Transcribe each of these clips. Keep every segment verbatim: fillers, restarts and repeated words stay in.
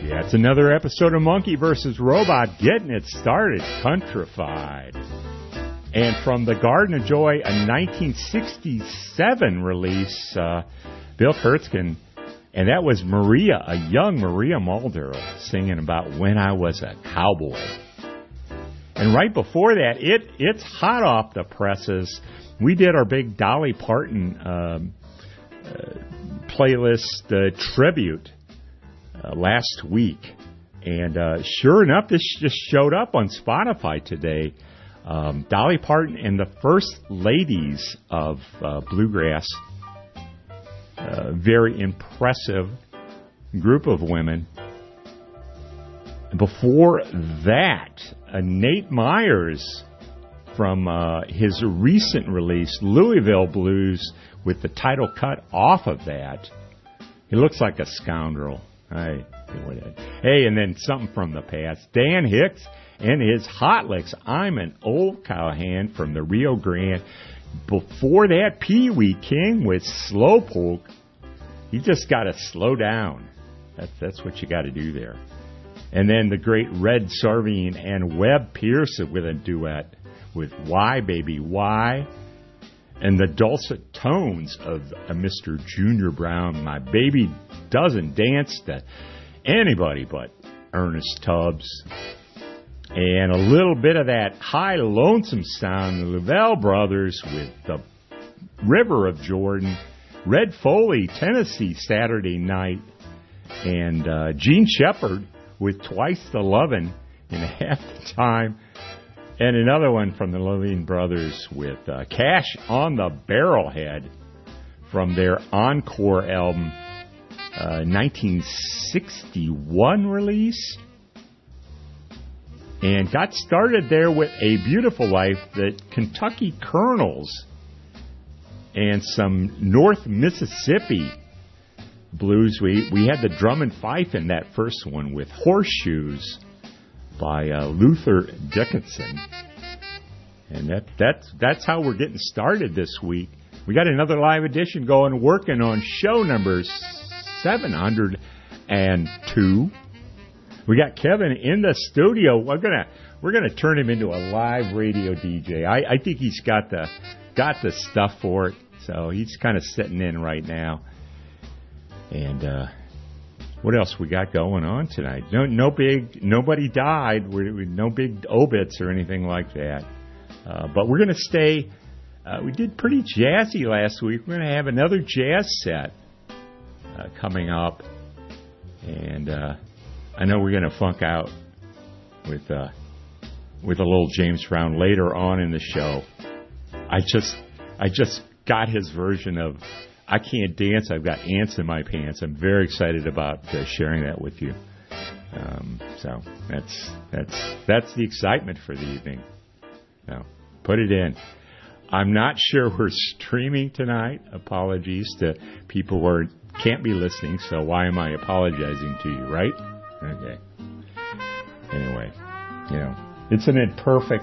Yeah, it's another episode of Monkey versus. Robot, getting it started, countrified. And from The Garden of Joy, a nineteen sixty-seven release, uh, Bill Kurtzkin, and that was Maria, a young Maria Mulder, singing about When I Was a Cowboy. And right before that, it it's hot off the presses. We did our big Dolly Parton um, uh, playlist uh, tribute uh, last week. And uh, sure enough, this just showed up on Spotify today. Um, Dolly Parton and the First Ladies of uh, Bluegrass. Uh, very impressive group of women. Before that, uh, Nate Myers from uh, his recent release, Louisville Blues, with the title cut off of that. He looks like a scoundrel. Hey, hey, and then something from the past. Dan Hicks and his Hot Licks. I'm an Old Cowhand from the Rio Grande. Before that, Pee Wee King with Slowpoke. You just got to slow down. That's that's what you got to do there. And then the great Red Sarvine and Webb Pierce with a duet with Why Baby Why, and the dulcet tones of uh, Mister Junior Brown. My baby doesn't dance to anybody but Ernest Tubbs. And a little bit of that high lonesome sound, the Lavelle Brothers with the River of Jordan, Red Foley, Tennessee, Saturday Night, and uh, Gene Shepard with Twice the Lovin' in Half the Time, and another one from the Levine Brothers with uh, Cash on the Barrelhead from their Encore album, uh, nineteen sixty-one release. And got started there with A Beautiful Life, the Kentucky Colonels, and some North Mississippi blues. We we had the drum and fife in that first one with Horseshoes by uh, Luther Dickinson. And that that's that's how we're getting started this week. We got another live edition going, working on show number seven hundred two. We got Kevin in the studio. We're gonna we're gonna turn him into a live radio D J. I, I think he's got the got the stuff for it. So he's kind of sitting in right now. And uh, what else we got going on tonight? No no big nobody died. We're, we no big obits or anything like that. Uh, but we're gonna stay. Uh, we did pretty jazzy last week. We're gonna have another jazz set uh, coming up, and. Uh, I know we're going to funk out with uh, with a little James Brown later on in the show. I just I just got his version of I Can't Dance, I've Got Ants in My Pants. I'm very excited about uh, sharing that with you. Um, so that's that's that's the excitement for the evening. So put it in. I'm not sure we're streaming tonight. Apologies to people who are, can't be listening. So why am I apologizing to you, right? Okay. Anyway, you know, it's an imperfect,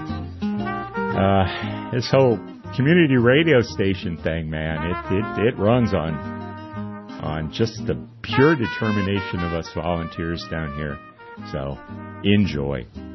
uh, this whole community radio station thing, man, it, it, it runs on, on just the pure determination of us volunteers down here. So, enjoy.